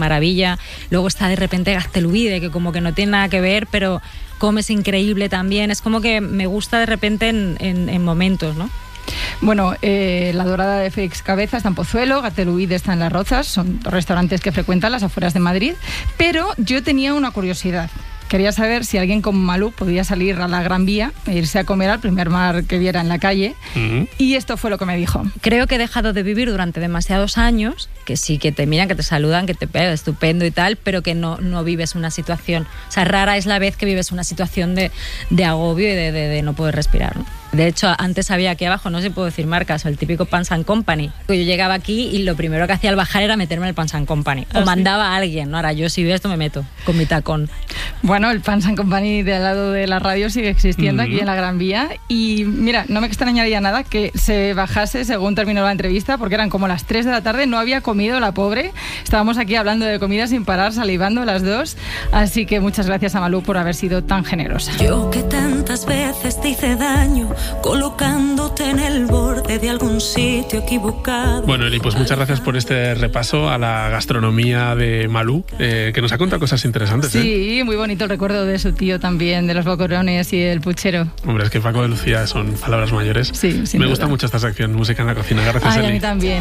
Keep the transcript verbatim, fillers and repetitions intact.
maravilla. Luego está de repente Gazteluide, que como que no tiene nada que ver, pero comes increíble también. Es como que me gusta de repente en, en, en momentos, ¿no? Bueno, eh, La Dorada de Félix Cabeza está en Pozuelo, Gazteluide está en Las Rozas, son restaurantes que frecuentan las afueras de Madrid, pero yo tenía una curiosidad. Quería saber si alguien como Malú podía salir a la Gran Vía e irse a comer al primer mar que viera en la calle. Uh-huh. Y esto fue lo que me dijo. Creo que he dejado de vivir durante demasiados años, que sí, que te miran, que te saludan, que te pegan, estupendo y tal, pero que no, no vives una situación. O sea, rara es la vez que vives una situación de, de agobio y de, de, de no poder respirar, ¿no? De hecho, antes había aquí abajo, no sé si puedo decir marcas, el típico Pans and Company. Yo llegaba aquí y lo primero que hacía al bajar era meterme en el Pans and Company. O ¿Ah, mandaba sí? a alguien, ¿no? Ahora yo si veo esto me meto con mi tacón. Bueno, el Pans and Company de al lado de la radio sigue existiendo, mm-hmm, aquí en la Gran Vía. Y mira, no me extrañaría nada que se bajase según terminó la entrevista, porque eran como las tres de la tarde, no había comido la pobre. Estábamos aquí hablando de comida sin parar, salivando las dos. Así que muchas gracias a Malú por haber sido tan generosa. Yo que tantas veces te hice daño, colocándote en el borde de algún sitio equivocado. Bueno, Eli, pues muchas gracias por este repaso a la gastronomía de Malú, eh, que nos ha contado cosas interesantes. Sí, ¿eh? Muy bonito el recuerdo de su tío también, de los boquerones y el puchero. Hombre, es que Paco de Lucía son palabras mayores. Sí, sin Me duda. gusta mucho esta sección, música en la cocina. Gracias, Ay, Eli. a mí también.